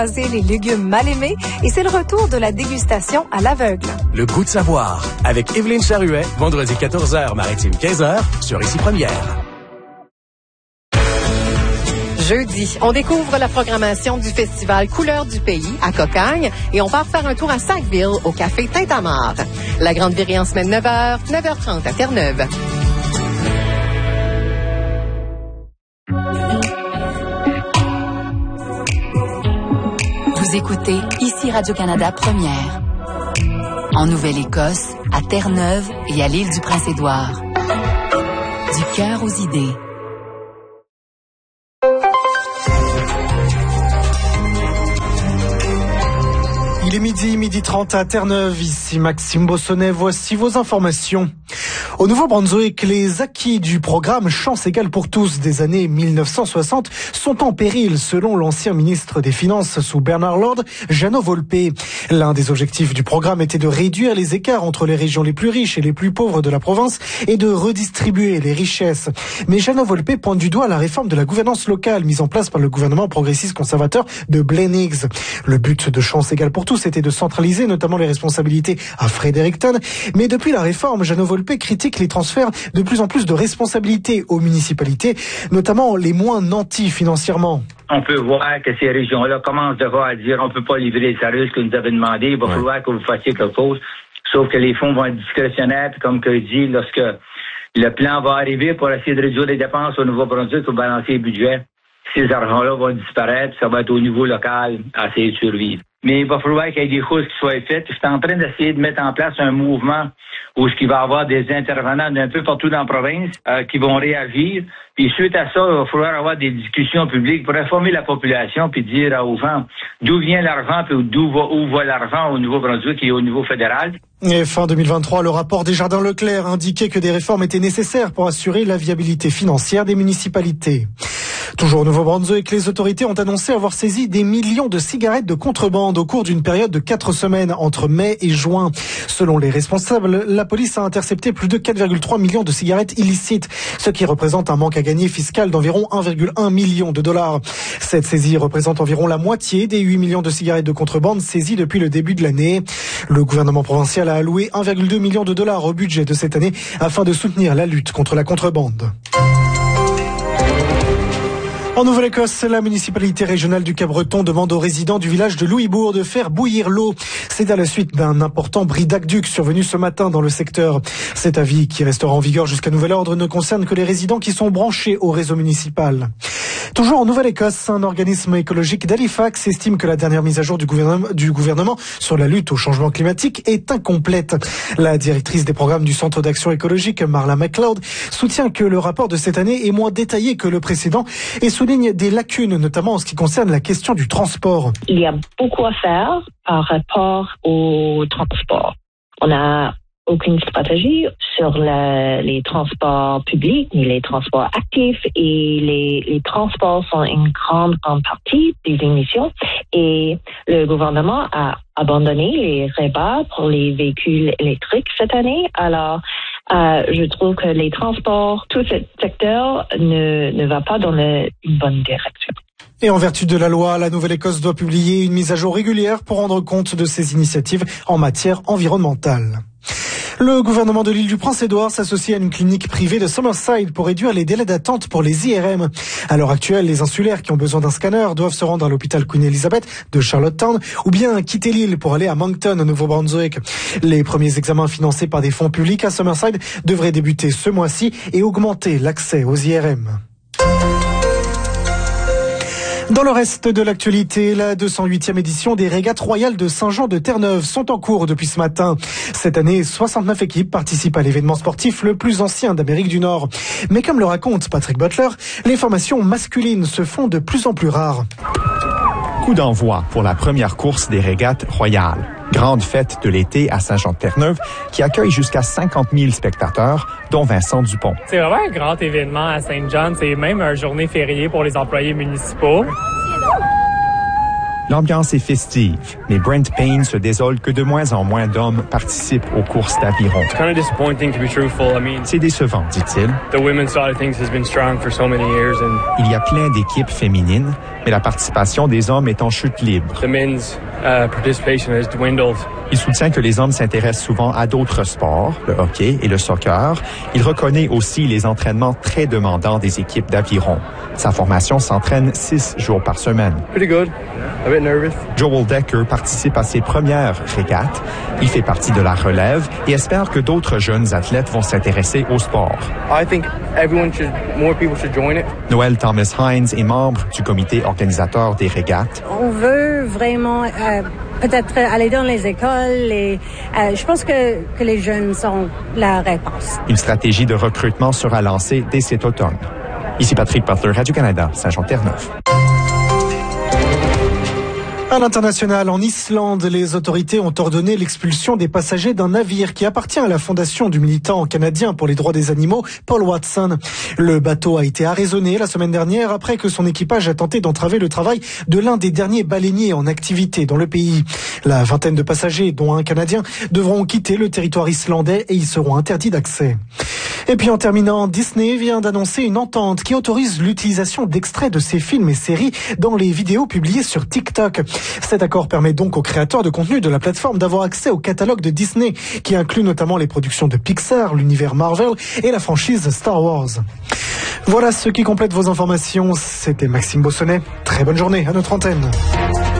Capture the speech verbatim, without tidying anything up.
les légumes mal aimés et c'est le retour de la dégustation à l'aveugle. Le goût de savoir avec Evelyne Charuet, vendredi quatorze heures, maritime quinze heures, sur Ici Première. Jeudi, on découvre la programmation du festival Couleurs du Pays à Cocagne et on part faire un tour à Sackville au café Tintamarre. La Grande Virée en semaine neuf heures, neuf heures trente à Terre-Neuve. Vous écoutez Ici Radio-Canada Première. En Nouvelle-Écosse, à Terre-Neuve et à l'île du Prince-Édouard. Du cœur aux idées. Il est midi, midi trente à Terre-Neuve. Ici Maxime Bossonnet. Voici vos informations. Au Nouveau-Brunswick, les acquis du programme Chance égale pour tous des années mille neuf cent soixante sont en péril, selon l'ancien ministre des Finances sous Bernard Lord, Jano Volpe. L'un des objectifs du programme était de réduire les écarts entre les régions les plus riches et les plus pauvres de la province et de redistribuer les richesses. Mais Jano Volpe pointe du doigt la réforme de la gouvernance locale mise en place par le gouvernement progressiste conservateur de Blaine Higgs. Le but de Chance égale pour tous était de centraliser notamment les responsabilités à Fredericton. Mais depuis la réforme, Jano Volpe critique les transferts de plus en plus de responsabilités aux municipalités, notamment les moins nantis financièrement. On peut voir que ces régions-là commencent de voir à dire on ne peut pas livrer les services que nous avez demandé, il va ouais. falloir que vous fassiez quelque chose. Sauf que les fonds vont être discrétionnaires, comme que dit, lorsque le plan va arriver pour essayer de réduire les dépenses au Nouveau-Brunswick pour balancer le budget, ces argents-là vont disparaître, ça va être au niveau local à essayer de survivre. Mais il va falloir qu'il y ait des choses qui soient faites. Je suis en train d'essayer de mettre en place un mouvement où il va y avoir des intervenants d'un peu partout dans la province euh, qui vont réagir. Puis suite à ça, il va falloir avoir des discussions publiques pour informer la population puis dire aux gens d'où vient l'argent puis d'où va, où va l'argent au Nouveau-Brunswick et au niveau fédéral. Et fin deux mille vingt-trois, le rapport des Jardins Leclerc indiquait que des réformes étaient nécessaires pour assurer la viabilité financière des municipalités. Toujours au Nouveau-Brunswick, les autorités ont annoncé avoir saisi des millions de cigarettes de contrebande au cours d'une période de quatre semaines entre mai et juin. Selon les responsables, la police a intercepté plus de quatre virgule trois millions de cigarettes illicites, ce qui représente un manque à gagner fiscal d'environ un virgule un million de dollars. Cette saisie représente environ la moitié des huit millions de cigarettes de contrebande saisies depuis le début de l'année. Le gouvernement provincial a alloué un virgule deux million de dollars au budget de cette année afin de soutenir la lutte contre la contrebande. En Nouvelle-Écosse, la municipalité régionale du Cap-Breton demande aux résidents du village de Louisbourg de faire bouillir l'eau. C'est à la suite d'un important bris d'aqueduc survenu ce matin dans le secteur. Cet avis, qui restera en vigueur jusqu'à nouvel ordre, ne concerne que les résidents qui sont branchés au réseau municipal. Toujours en Nouvelle-Écosse, un organisme écologique d'Halifax estime que la dernière mise à jour du gouvernement, du gouvernement sur la lutte au changement climatique est incomplète. La directrice des programmes du Centre d'action écologique, Marla McLeod, soutient que le rapport de cette année est moins détaillé que le précédent et souligne des lacunes, notamment en ce qui concerne la question du transport. Il y a beaucoup à faire par rapport au transport. On a aucune stratégie sur le, les transports publics ni les transports actifs et les, les transports sont une grande, grande partie des émissions et le gouvernement a abandonné les rabats pour les véhicules électriques cette année. Alors, euh, je trouve que les transports, tout ce secteur ne, ne va pas dans le, une bonne direction. Et en vertu de la loi, la Nouvelle-Écosse doit publier une mise à jour régulière pour rendre compte de ses initiatives en matière environnementale. Le gouvernement de l'île du Prince-Édouard s'associe à une clinique privée de Summerside pour réduire les délais d'attente pour les I R M. À l'heure actuelle, les insulaires qui ont besoin d'un scanner doivent se rendre à l'hôpital Queen Elizabeth de Charlottetown ou bien quitter l'île pour aller à Moncton, au Nouveau-Brunswick. Les premiers examens financés par des fonds publics à Summerside devraient débuter ce mois-ci et augmenter l'accès aux I R M. Dans le reste de l'actualité, la deux cent huitième édition des régates royales de Saint-Jean de Terre-Neuve sont en cours depuis ce matin. Cette année, soixante-neuf équipes participent à l'événement sportif le plus ancien d'Amérique du Nord. Mais comme le raconte Patrick Butler, les formations masculines se font de plus en plus rares. Coup d'envoi pour la première course des régates royales. Grande fête de l'été à Saint-Jean-de-Terre-Neuve qui accueille jusqu'à cinquante mille spectateurs, dont Vincent Dupont. C'est vraiment un grand événement à Saint-Jean. C'est même une journée fériée pour les employés municipaux. L'ambiance est festive, mais Brent Payne se désole que de moins en moins d'hommes participent aux courses d'aviron. It's kind of disappointing to be truthful. I mean, C'est décevant, dit-il. the women's side of things has been strong for so many years, and Il y a plein d'équipes féminines, mais la participation des hommes est en chute libre. the men's uh, participation has dwindled. Il soutient que les hommes s'intéressent souvent à d'autres sports, le hockey et le soccer. Il reconnaît aussi les entraînements très demandants des équipes d'aviron. Sa formation s'entraîne six jours par semaine. Pretty good. A bit nervous. Joel Decker participe à ses premières régates. Il fait partie de la relève et espère que d'autres jeunes athlètes vont s'intéresser au sport. I think everyone should, more people should join it. Noël Thomas Hines est membre du comité organisateur des régates. On veut vraiment euh, peut-être aller dans les écoles et euh, je pense que, que les jeunes sont la réponse. Une stratégie de recrutement sera lancée dès cet automne. Ici Patrick Butler, Radio-Canada, Saint-Jean-Terre-Neuve. À l'international, en Islande, les autorités ont ordonné l'expulsion des passagers d'un navire qui appartient à la fondation du militant canadien pour les droits des animaux, Paul Watson. Le bateau a été arraisonné la semaine dernière après que son équipage a tenté d'entraver le travail de l'un des derniers baleiniers en activité dans le pays. La vingtaine de passagers, dont un Canadien, devront quitter le territoire islandais et y seront interdits d'accès. Et puis en terminant, Disney vient d'annoncer une entente qui autorise l'utilisation d'extraits de ses films et séries dans les vidéos publiées sur TikTok. Cet accord permet donc aux créateurs de contenu de la plateforme d'avoir accès au catalogue de Disney, qui inclut notamment les productions de Pixar, l'univers Marvel et la franchise Star Wars. Voilà ce qui complète vos informations. C'était Maxime Bossonnet. Très bonne journée à notre antenne.